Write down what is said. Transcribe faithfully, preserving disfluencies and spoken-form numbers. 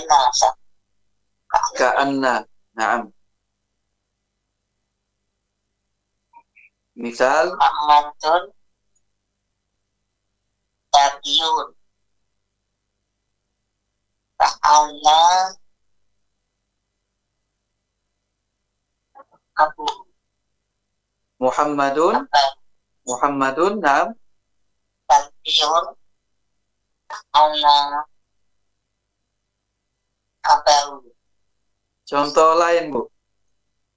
nasa. Ka'anna. Naam. Misal Muhammadun tabiun. Ta'ala Abu Muhammadun Muhammadun naam tabiun. Ta'ala Abu. contoh lain Bu